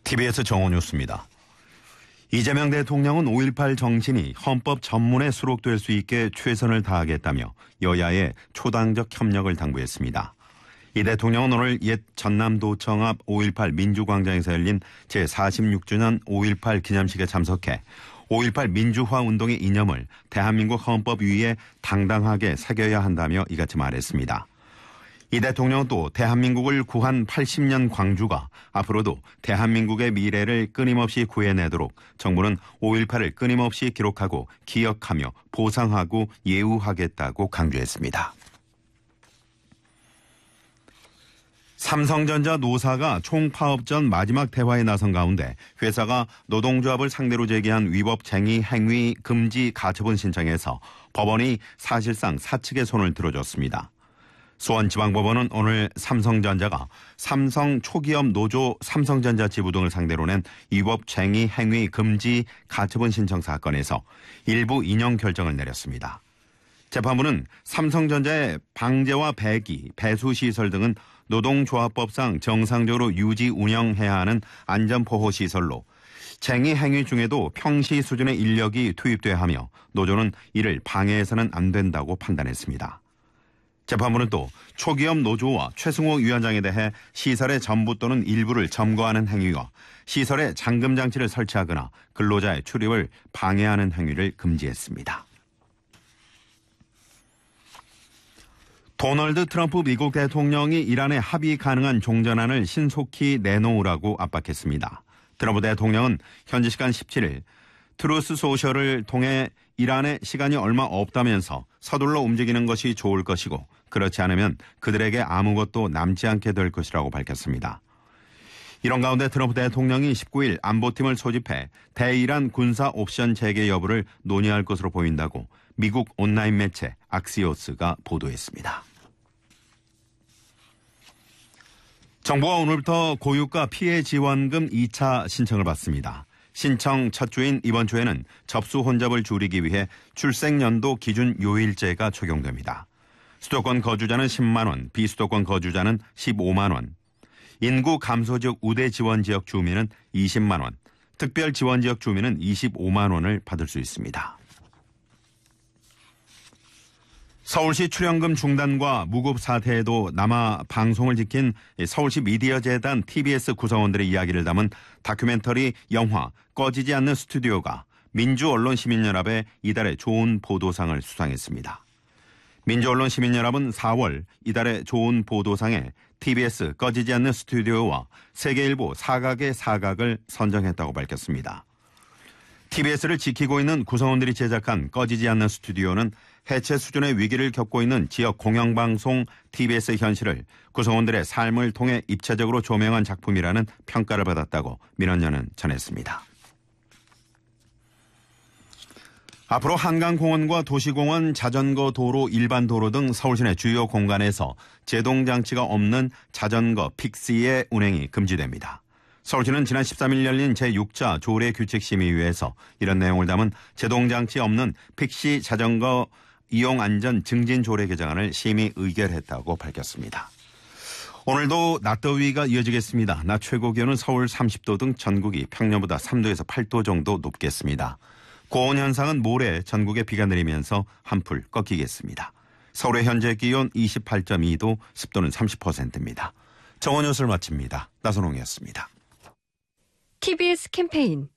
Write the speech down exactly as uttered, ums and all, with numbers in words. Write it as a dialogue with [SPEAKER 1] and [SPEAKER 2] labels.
[SPEAKER 1] 티비에스 정오 뉴스입니다. 이재명 대통령은 오일팔 정신이 헌법 전문에 수록될 수 있게 최선을 다하겠다며 여야의 초당적 협력을 당부했습니다. 이 대통령은 오늘 옛 전남도청 앞 오일팔 민주광장에서 열린 제사십육 주년 오일팔 기념식에 참석해 오일팔 민주화 운동의 이념을 대한민국 헌법 위에 당당하게 새겨야 한다며 이같이 말했습니다. 이 대통령은 또 대한민국을 구한 팔십 년 광주가 앞으로도 대한민국의 미래를 끊임없이 구해내도록 정부는 오일팔을 끊임없이 기록하고 기억하며 보상하고 예우하겠다고 강조했습니다. 삼성전자 노사가 총파업 전 마지막 대화에 나선 가운데 회사가 노동조합을 상대로 제기한 위법쟁의 행위 금지 가처분 신청에서 법원이 사실상 사측의 손을 들어줬습니다. 수원지방법원은 오늘 삼성전자가 삼성 초기업 노조 삼성전자 지부 등을 상대로 낸 위법쟁의 행위 금지 가처분 신청 사건에서 일부 인용 결정을 내렸습니다. 재판부는 삼성전자의 방제와 배기, 배수시설 등은 노동조합법상 정상적으로 유지 운영해야 하는 안전보호시설로 쟁의 행위 중에도 평시 수준의 인력이 투입돼야 하며 노조는 이를 방해해서는 안 된다고 판단했습니다. 재판부는 또 초기업 노조와 최승호 위원장에 대해 시설의 전부 또는 일부를 점거하는 행위와 시설에 잠금장치를 설치하거나 근로자의 출입을 방해하는 행위를 금지했습니다. 도널드 트럼프 미국 대통령이 이란에 합의 가능한 종전안을 신속히 내놓으라고 압박했습니다. 트럼프 대통령은 현지 시간 십칠 일 트루스 소셜을 통해 이란에 시간이 얼마 없다면서 서둘러 움직이는 것이 좋을 것이고 그렇지 않으면 그들에게 아무것도 남지 않게 될 것이라고 밝혔습니다. 이런 가운데 트럼프 대통령이 십구 일 안보팀을 소집해 대이란 군사 옵션 재개 여부를 논의할 것으로 보인다고 미국 온라인 매체 악시오스가 보도했습니다. 정부가 오늘부터 고유가 피해 지원금 이 차 신청을 받습니다. 신청 첫 주인 이번 주에는 접수 혼잡을 줄이기 위해 출생연도 기준 요일제가 적용됩니다. 수도권 거주자는 십만 원, 비수도권 거주자는 십오만 원, 인구 감소 지역 우대 지원 지역 주민은 이십만 원, 특별 지원 지역 주민은 이십오만 원을 받을 수 있습니다. 서울시 출연금 중단과 무급 사태에도 남아 방송을 지킨 서울시 미디어재단 티비에스 구성원들의 이야기를 담은 다큐멘터리 영화 꺼지지 않는 스튜디오가 민주언론시민연합의 이달의 좋은 보도상을 수상했습니다. 민주언론시민연합은 사월 이달의 좋은 보도상에 티비에스 꺼지지 않는 스튜디오와 세계일보 사각의 사각을 선정했다고 밝혔습니다. 티비에스를 지키고 있는 구성원들이 제작한 꺼지지 않는 스튜디오는 해체 수준의 위기를 겪고 있는 지역 공영방송 티비에스 현실을 구성원들의 삶을 통해 입체적으로 조명한 작품이라는 평가를 받았다고 민원연은 전했습니다. 앞으로 한강공원과 도시공원, 자전거 도로, 일반 도로 등 서울시내 주요 공간에서 제동장치가 없는 자전거 픽시의 운행이 금지됩니다. 서울시는 지난 십삼 일 열린 제육 차 조례규칙심의위에서 이런 내용을 담은 제동장치 없는 픽시 자전거 이용안전 증진 조례 개정안을 심의 의결했다고 밝혔습니다. 오늘도 낮더위가 이어지겠습니다. 낮 최고 기온은 서울 삼십 도 등 전국이 평년보다 삼 도에서 팔 도 정도 높겠습니다. 고온 현상은 모레 전국에 비가 내리면서 한풀 꺾이겠습니다. 서울의 현재 기온 이십팔 점 이 도, 습도는 삼십 퍼센트입니다. 정오 뉴스를 마칩니다. 나선홍이었습니다.
[SPEAKER 2] 티비에스 캠페인